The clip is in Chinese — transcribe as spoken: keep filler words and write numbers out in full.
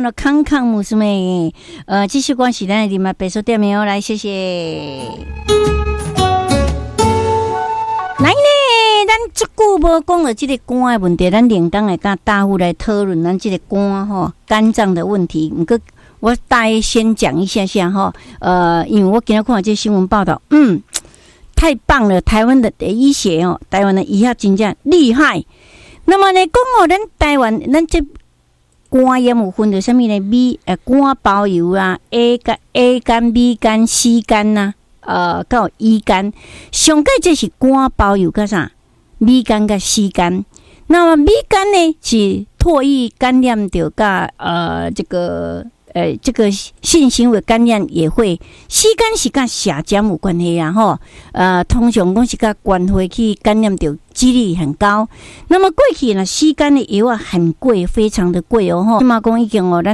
了康康姆斯妹，呃，继续关系咱的林嘛白说店名哦，来谢谢。来呢，咱这久无讲到这个肝的问题，咱另当会跟大户来讨论咱这个肝吼肝脏的问题。不过我大约先讲一下下哈，呃，因为我今天看到这个新闻报道，嗯，太棒了，台湾的医学哦，台湾的医学真正厉害。那么呢，讲哦，咱台湾咱这肝炎有分到什么呢？米呃肝包油啊 ，A 肝、A 肝、B 肝、C 肝呐、啊，呃，到 E 肝。上界这是肝包油跟啥？米肝跟 C 肝。那么米肝呢是唾液感染到甲呃这个呃这个性行为感染也会。C 肝是甲血浆有关系啊吼。呃，通常讲是甲关火去感染到几率很高。那么过去呢，C 肝的药啊很贵，非常的贵哦吼。嘛讲已经哦，咱